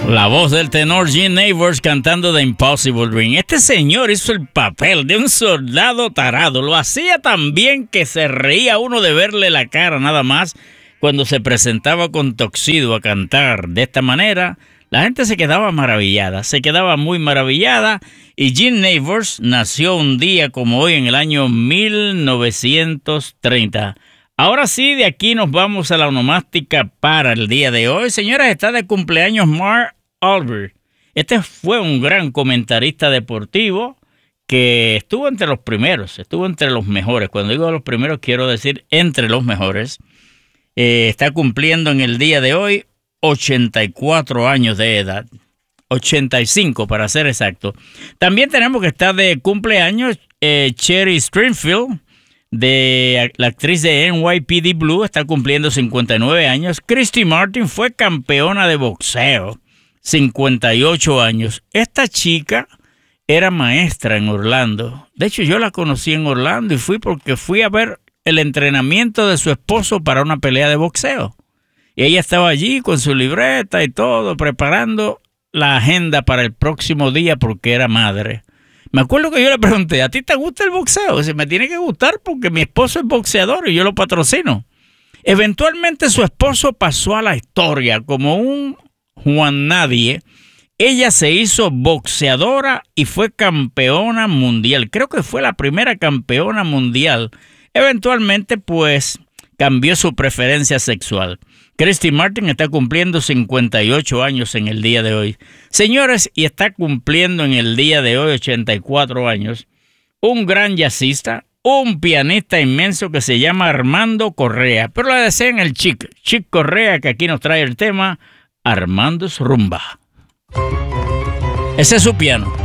La voz del tenor Gene Neighbors cantando The Impossible Dream. Este señor hizo el papel de un soldado tarado. Lo hacía tan bien que se reía uno de verle la cara nada más cuando se presentaba con Tuxedo a cantar. De esta manera, la gente se quedaba maravillada, se quedaba muy maravillada. Y Gene Neighbors nació un día como hoy en el año 1930. Ahora sí, de aquí nos vamos a la onomástica para el día de hoy. Señoras, está de cumpleaños Mark Albert. Este fue un gran comentarista deportivo que estuvo entre los primeros, estuvo entre los mejores. Cuando digo los primeros, quiero decir entre los mejores. Está cumpliendo en el día de hoy 84 años de edad. 85 para ser exacto. También tenemos que estar de cumpleaños Cherry Stringfield, de la actriz de NYPD Blue, está cumpliendo 59 años. Christy Martin fue campeona de boxeo, 58 años. Esta chica era maestra en Orlando. De hecho, yo la conocí en Orlando y fui a ver el entrenamiento de su esposo para una pelea de boxeo. Y ella estaba allí con su libreta y todo, preparando la agenda para el próximo día porque era madre. Me acuerdo que yo le pregunté, ¿a ti te gusta el boxeo? Dice, me tiene que gustar porque mi esposo es boxeador y yo lo patrocino. Eventualmente su esposo pasó a la historia como un Juan Nadie. Ella se hizo boxeadora y fue campeona mundial. Creo que fue la primera campeona mundial. Eventualmente, pues, cambió su preferencia sexual. Christy Martin está cumpliendo 58 años en el día de hoy. Señores, y está cumpliendo en el día de hoy 84 años un gran jazzista, un pianista inmenso que se llama Armando Correa. Pero le desean el Chick Correa, que aquí nos trae el tema Armando's Rumba. Ese es su piano.